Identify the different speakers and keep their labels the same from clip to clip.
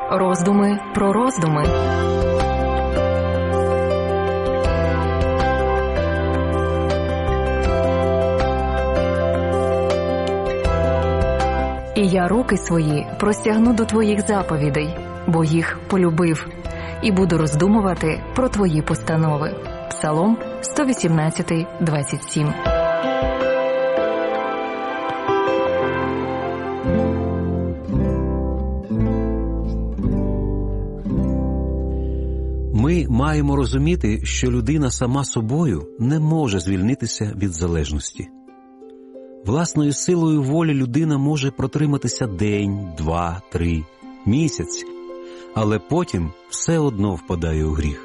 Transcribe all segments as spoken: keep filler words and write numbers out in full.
Speaker 1: Роздуми про роздуми. І я руки свої простягну до твоїх заповідей, бо їх полюбив, і буду роздумувати про твої постанови. Псалом сто вісімнадцять, двадцять сім.
Speaker 2: Ми маємо розуміти, що людина сама собою не може звільнитися від залежності. Власною силою волі людина може протриматися день, два, три, місяць, але потім все одно впадає у гріх.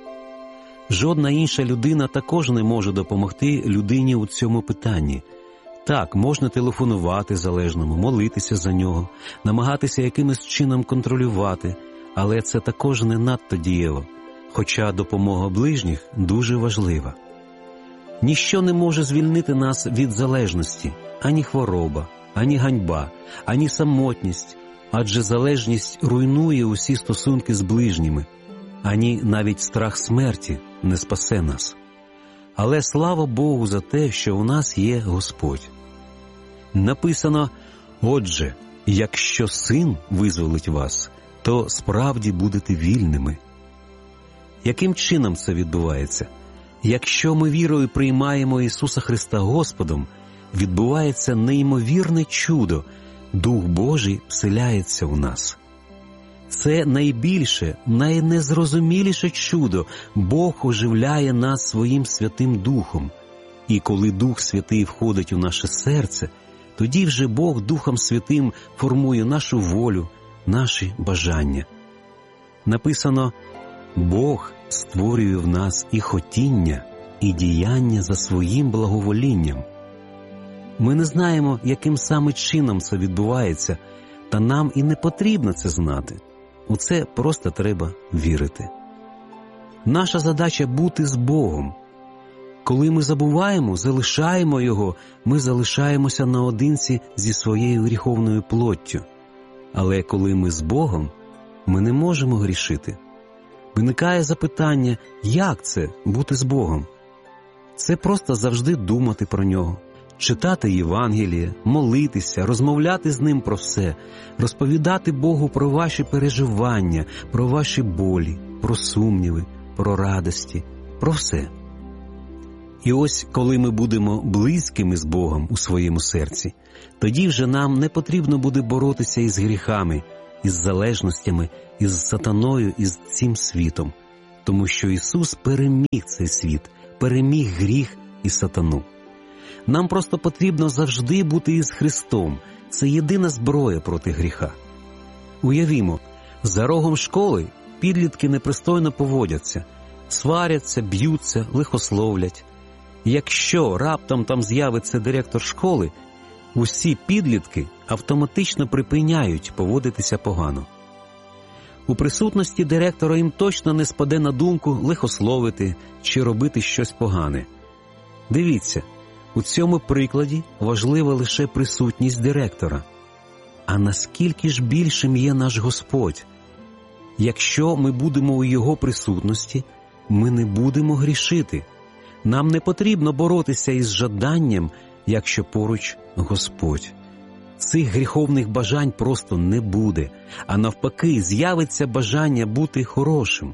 Speaker 2: Жодна інша людина також не може допомогти людині у цьому питанні. Так, можна телефонувати залежному, молитися за нього, намагатися якимось чином контролювати, але це також не надто дієво, хоча допомога ближніх дуже важлива. Ніщо не може звільнити нас від залежності, ані хвороба, ані ганьба, ані самотність, адже залежність руйнує усі стосунки з ближніми, ані навіть страх смерті не спасе нас. Але слава Богу за те, що у нас є Господь. Написано: «Отже, якщо Син визволить вас, то справді будете вільними». Яким чином це відбувається? Якщо ми вірою приймаємо Ісуса Христа Господом, відбувається неймовірне чудо – Дух Божий вселяється у нас. Це найбільше, найнезрозуміліше чудо – Бог оживляє нас Своїм Святим Духом. І коли Дух Святий входить у наше серце, тоді вже Бог Духом Святим формує нашу волю, наші бажання. Написано: «Бог створює в нас і хотіння, і діяння за своїм благоволінням». Ми не знаємо, яким саме чином це відбувається, та нам і не потрібно це знати. У це просто треба вірити. Наша задача – бути з Богом. Коли ми забуваємо, залишаємо Його, ми залишаємося наодинці зі своєю гріховною плоттю. Але коли ми з Богом, ми не можемо грішити. Виникає запитання, як це – бути з Богом? Це просто завжди думати про Нього, читати Євангеліє, молитися, розмовляти з Ним про все, розповідати Богу про ваші переживання, про ваші болі, про сумніви, про радості, про все. І ось, коли ми будемо близькими з Богом у своєму серці, тоді вже нам не потрібно буде боротися із гріхами, із залежностями, із сатаною, із цим світом, тому що Ісус переміг цей світ, переміг гріх і сатану. Нам просто потрібно завжди бути із Христом. Це єдина зброя проти гріха. Уявімо, за рогом школи підлітки непристойно поводяться, сваряться, б'ються, лихословлять. Якщо раптом там з'явиться директор школи, усі підлітки автоматично припиняють поводитися погано. У присутності директора їм точно не спаде на думку лихословити чи робити щось погане. Дивіться, у цьому прикладі важлива лише присутність директора. А наскільки ж більшим є наш Господь? Якщо ми будемо у Його присутності, ми не будемо грішити. Нам не потрібно боротися із жаданням, якщо поруч Господь. Цих гріховних бажань просто не буде, а навпаки, з'явиться бажання бути хорошим.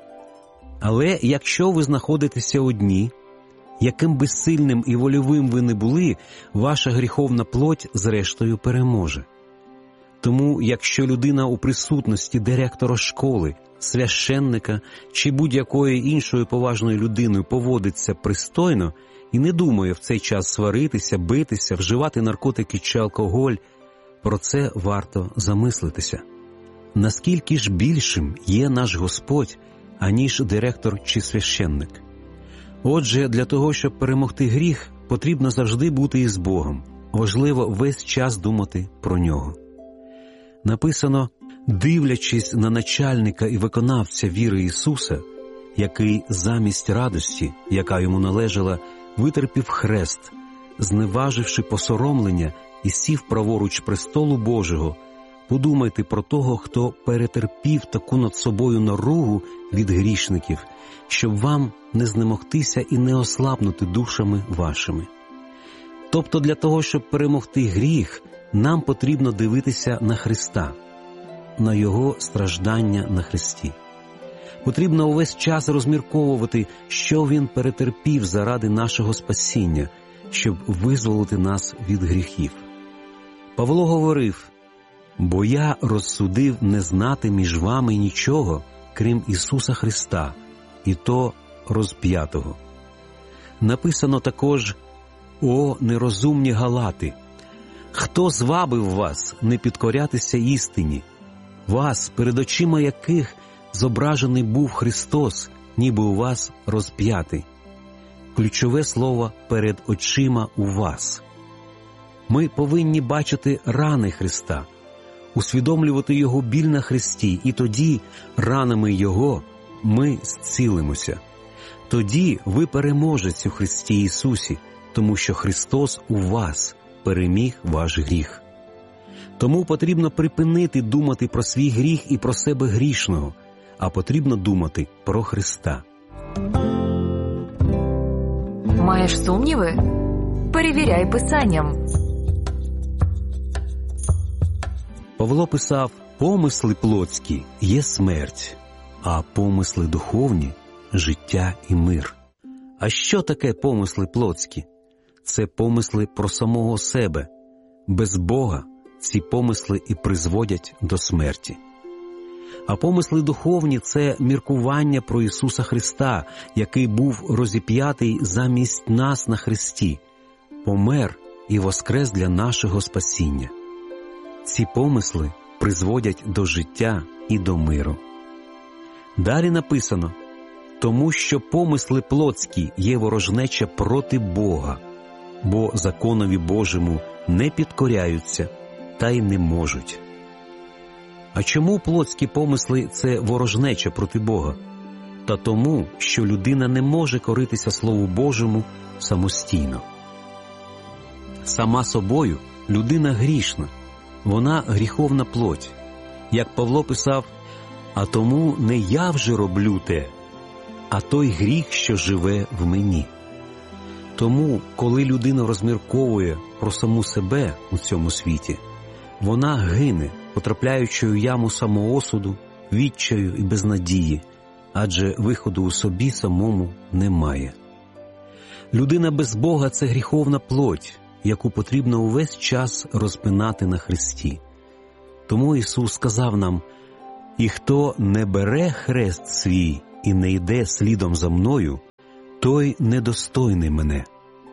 Speaker 2: Але якщо ви знаходитеся одні, яким безсильним і вольовим ви не були, ваша гріховна плоть зрештою переможе. Тому, якщо людина у присутності директора школи, священника чи будь-якої іншої поважної людини поводиться пристойно і не думає в цей час сваритися, битися, вживати наркотики чи алкоголь, про це варто замислитися. Наскільки ж більшим є наш Господь, аніж директор чи священник? Отже, для того, щоб перемогти гріх, потрібно завжди бути із Богом. Важливо весь час думати про Нього. Написано: «Дивлячись на начальника і виконавця віри Ісуса, який замість радості, яка йому належала, витерпів хрест, зневаживши посоромлення і сів праворуч престолу Божого, Подумайте про того, хто перетерпів таку над собою наругу від грішників, щоб вам не знемогтися і не ослабнути душами вашими. Тобто для того, щоб перемогти гріх, нам потрібно дивитися на Христа, на Його страждання на хресті. Потрібно увесь час розмірковувати, що Він перетерпів заради нашого спасіння, щоб визволити нас від гріхів. Павло говорив: «Бо я розсудив не знати між вами нічого, крім Ісуса Христа, і то розп'ятого». Написано також: «О, нерозумні галати! Хто звабив вас не підкорятися істині? Вас, перед очима яких зображений був Христос, ніби у вас розп'ятий». Ключове слово «перед очима у вас». Ми повинні бачити рани Христа, усвідомлювати Його біль на хресті, і тоді ранами Його ми зцілимося. Тоді ви переможець у Христі Ісусі, тому що Христос у вас переміг ваш гріх. Тому потрібно припинити думати про свій гріх і про себе грішного, а потрібно думати про Христа.
Speaker 1: Маєш сумніви? Перевіряй Писанням.
Speaker 2: Павло писав: «Помисли плотські є смерть, а помисли духовні – життя і мир». А що таке помисли плотські? Це помисли про самого себе. Без Бога ці помисли і призводять до смерті. А помисли духовні – це міркування про Ісуса Христа, який був розіп'ятий замість нас на хресті, помер і воскрес для нашого спасіння. Ці помисли призводять до життя і до миру. Далі написано: «Тому що помисли плотські є ворожнеча проти Бога, бо законові Божому не підкоряються та й не можуть». А чому плотські помисли – це ворожнеча проти Бога? Та тому, що людина не може коритися Слову Божому самостійно. Сама собою людина грішна, вона гріховна плоть. Як Павло писав: «А тому не я вже роблю те, а той гріх, що живе в мені». Тому, коли людина розмірковує про саму себе у цьому світі, вона гине, потрапляючи у яму самоосуду, відчаю і безнадії, адже виходу у собі самому немає. Людина без Бога – це гріховна плоть, яку потрібно увесь час розпинати на хресті. Тому Ісус сказав нам: «І хто не бере хрест свій і не йде слідом за мною, той недостойний мене».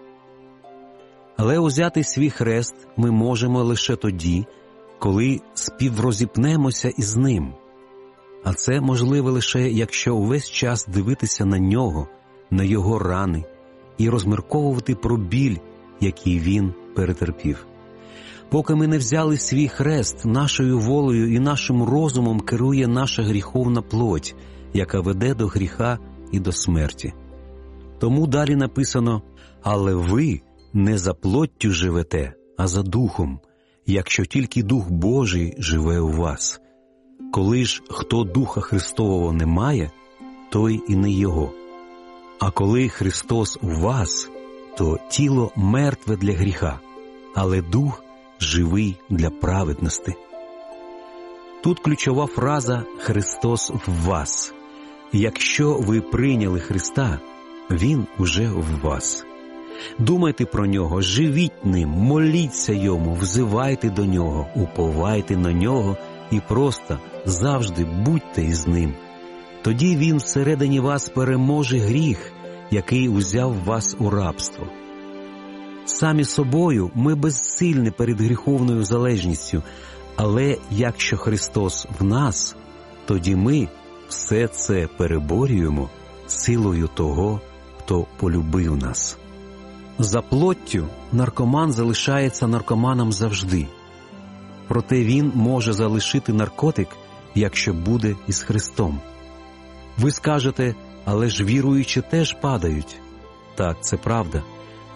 Speaker 2: Але узяти свій хрест ми можемо лише тоді, коли співрозіпнемося із Ним. А це можливо лише, якщо увесь час дивитися на Нього, на Його рани і розмірковувати про біль, який Він перетерпів. Поки ми не взяли свій хрест, нашою волею і нашим розумом керує наша гріховна плоть, яка веде до гріха і до смерті. Тому далі написано: «Але ви не за плоттю живете, а за духом, якщо тільки Дух Божий живе у вас. Коли ж хто Духа Христового не має, той і не Його. А коли Христос у вас, то тіло мертве для гріха, але Дух живий для праведності». Тут ключова фраза «Христос в вас». Якщо ви прийняли Христа, Він уже в вас. Думайте про Нього, живіть Ним, моліться Йому, взивайте до Нього, уповайте на Нього і просто завжди будьте із Ним. Тоді Він всередині вас переможе гріх, який узяв вас у рабство. Самі собою ми безсильні перед гріховною залежністю, але якщо Христос в нас, тоді ми все це переборюємо силою того, хто полюбив нас. За плоттю наркоман залишається наркоманом завжди. Проте він може залишити наркотик, якщо буде із Христом. Ви скажете: «Але ж віруючі теж падають». Так, це правда.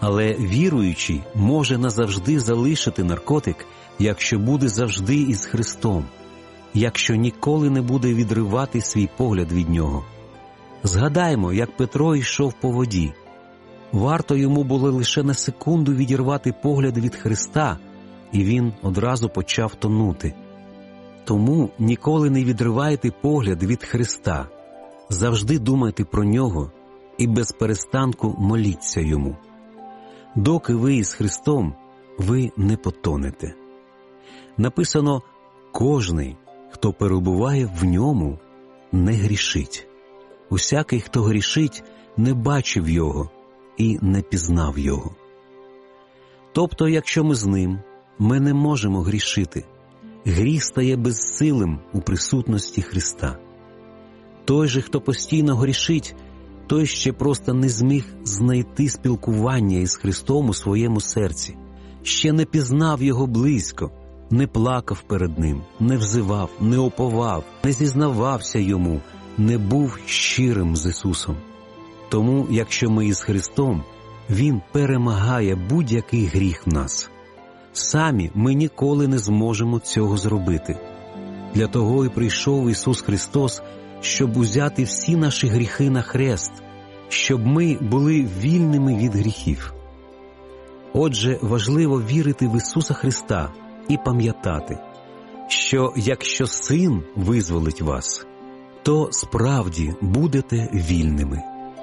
Speaker 2: Але віруючий може назавжди залишити наркотик, якщо буде завжди із Христом, якщо ніколи не буде відривати свій погляд від нього. Згадаймо, як Петро йшов по воді. Варто йому було лише на секунду відірвати погляд від Христа, і він одразу почав тонути. Тому ніколи не відривайте погляд від Христа. Завжди думайте про Нього і без перестанку моліться Йому. Доки ви із Христом, ви не потонете. Написано: «Кожний, хто перебуває в Ньому, не грішить. Усякий, хто грішить, не бачив Його і не пізнав Його». Тобто, якщо ми з Ним, ми не можемо грішити. Гріх стає безсилим у присутності Христа. Той же, хто постійно грішить, той ще просто не зміг знайти спілкування із Христом у своєму серці, ще не пізнав Його близько, не плакав перед Ним, не взивав, не оповав, не зізнавався Йому, не був щирим з Ісусом. Тому, якщо ми із Христом, Він перемагає будь-який гріх в нас. Самі ми ніколи не зможемо цього зробити. Для того і прийшов Ісус Христос, щоб узяти всі наші гріхи на хрест, щоб ми були вільними від гріхів. Отже, важливо вірити в Ісуса Христа і пам'ятати, що якщо Син визволить вас, то справді будете вільними.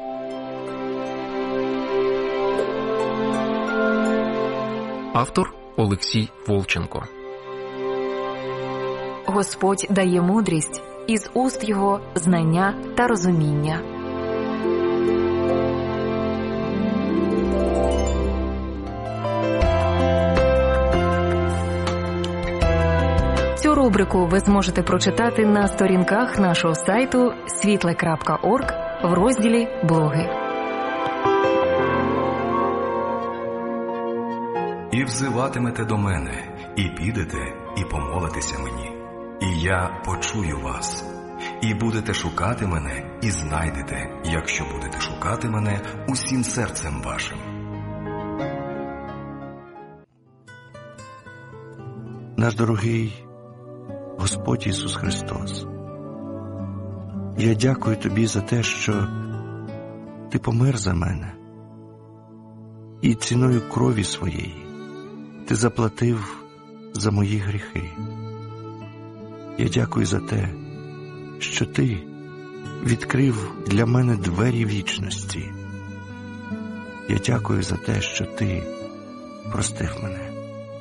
Speaker 3: Автор Олексій Волченко.
Speaker 1: Господь дає мудрість, із уст Його знання та розуміння. Цю рубрику ви зможете прочитати на сторінках нашого сайту світле крапка орг в розділі «Блоги».
Speaker 4: «І взиватимете до мене, і підете, і помолитеся мені, і я почую вас. І будете шукати мене, і знайдете, якщо будете шукати мене усім серцем вашим».
Speaker 5: Наш дорогий Господь Ісус Христос, я дякую Тобі за те, що Ти помер за мене, і ціною крові Своєї Ти заплатив за мої гріхи. Я дякую за те, що Ти відкрив для мене двері вічності. Я дякую за те, що Ти простив мене.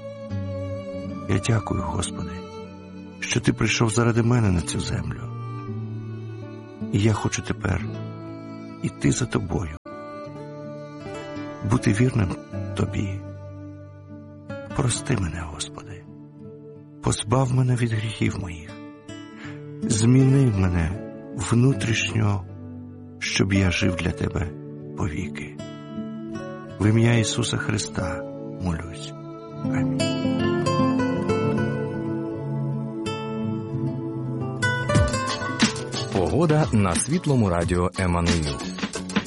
Speaker 5: Я дякую, Господи, що Ти прийшов заради мене на цю землю. І я хочу тепер іти за Тобою, бути вірним Тобі. Прости мене, Господи, позбав мене від гріхів моїх, зміни мене внутрішньо, щоб я жив для Тебе повіки. В ім'я Ісуса Христа молюсь. Амінь.
Speaker 3: Погода на Світлому радіо Еммануїл.